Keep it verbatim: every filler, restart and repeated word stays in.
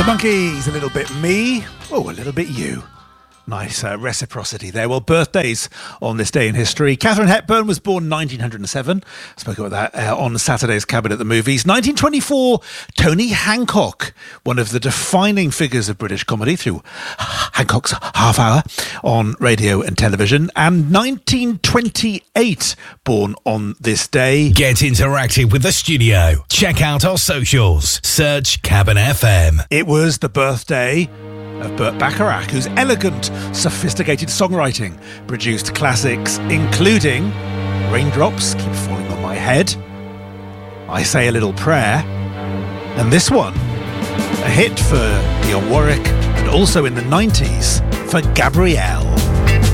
The Monkees, a little bit me, oh, a little bit you. Nice uh, reciprocity there. Well, birthdays on this day in history. Katharine Hepburn was born nineteen oh seven. Spoke about that uh, on Saturday's Cabin at the Movies. nineteen twenty-four, Tony Hancock, one of the defining figures of British comedy through Hancock's Half Hour on radio and television. And nineteen twenty-eight, born on this day. Get interactive with the studio. Check out our socials. Search Cabin F M. It was the birthday of Burt Bacharach, whose elegant, sophisticated songwriting produced classics including Raindrops Keep Falling on My Head, I Say a Little Prayer, and this one, a hit for Dionne Warwick and also in the nineties for Gabrielle.